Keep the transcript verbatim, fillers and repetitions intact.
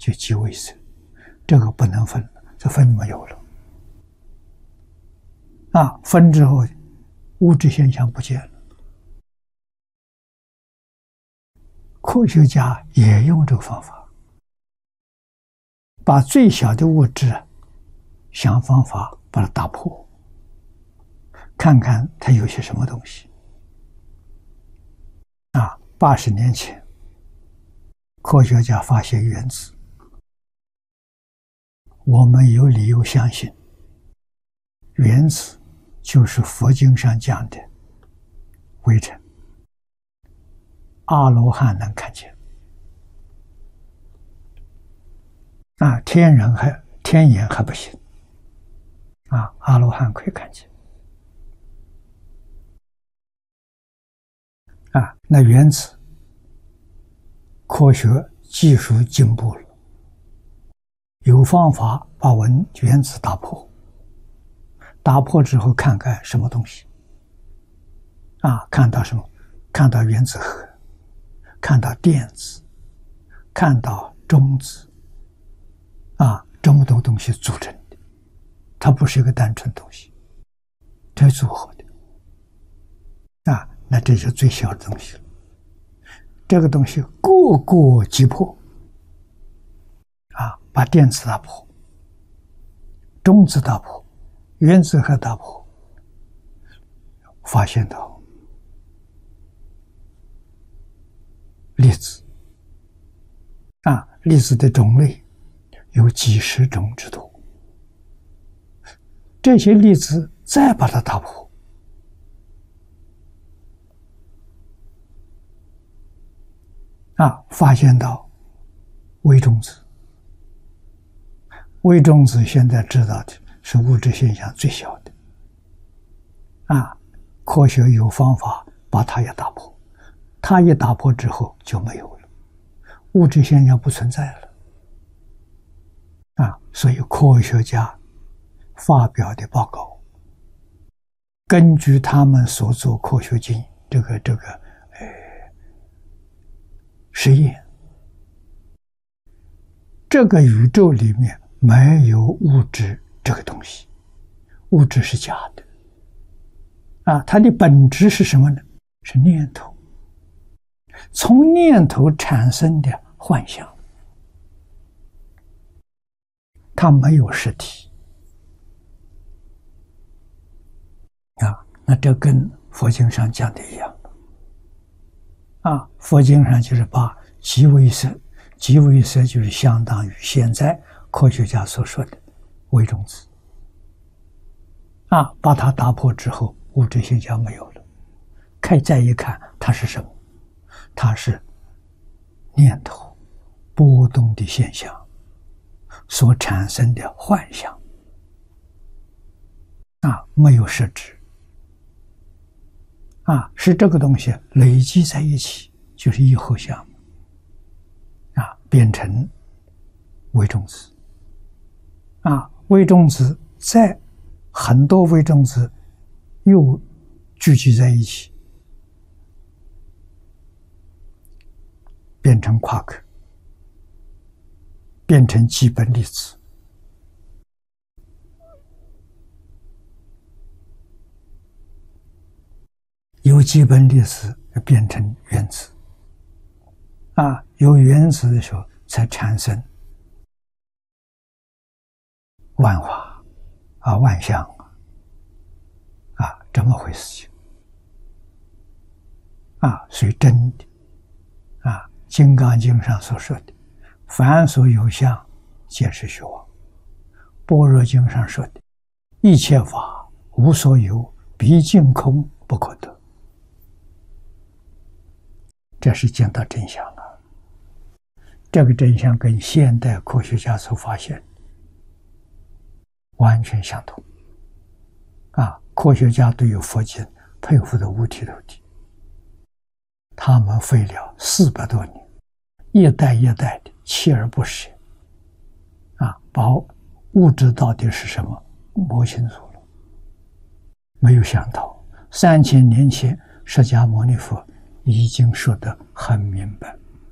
就即为色，这个不能分了，这分没有了。啊，分之后，物质现象不见了。科学家也用这个方法，把最小的物质想方法把它打破，看看它有些什么东西。啊，八十年前，科学家发现原子，我们有理由相信，原子就是佛经上讲的微尘。阿罗汉能看见，啊，天人还天眼还不行，啊，阿罗汉可以看见，啊，那原子科学技术进步了，有方法把文原子打破，打破之后看看什么东西，啊，看到什么？看到原子核。看到电子，看到中子，啊，这么多东西组成的，它不是一个单纯东西，这组合的，啊，那这是最小的东西了。这个东西个个击破，啊，把电子打破，中子打破，原子核打破，发现到粒子，啊，粒子的种类有几十种之多。这些粒子再把它打破，啊，发现到微中子。微中子现在知道的是物质现象最小的，啊，科学有方法把它也打破。它一打破之后就没有了，物质现象不存在了，啊，所以科学家发表的报告，根据他们所做科学经这个这个呃实验，这个宇宙里面没有物质这个东西，物质是假的，啊，它的本质是什么呢？是念头。从念头产生的幻象，它没有实体啊。那这跟佛经上讲的一样啊。佛经上就是把即为色，即为色就是相当于现在科学家所说的微中子啊，把它打破之后，物质现象没有了。开再一看，它是什么？它是念头波动的现象所产生的幻象，啊，没有实质，啊，是这个东西累积在一起，就是一合相，啊，变成微中子，啊，微中子在很多微中子又聚集在一起。变成夸克，变成基本粒子，由基本粒子变成原子，啊，有原子的时候才产生万化啊，万象啊，这么回事情啊，所以真的啊。《金刚经》上所说的“凡所有相，皆是虚妄”，《般若经》上说的“一切法无所有，毕竟空，不可得”，这是见到真相了。这个真相跟现代科学家所发现完全相同。啊，科学家对于佛经佩服的五体投地。他们费了四百多年，一代一代的锲而不舍，啊，把物质到底是什么摸清楚了。没有想到，三千年前释迦牟尼佛已经说得很明白。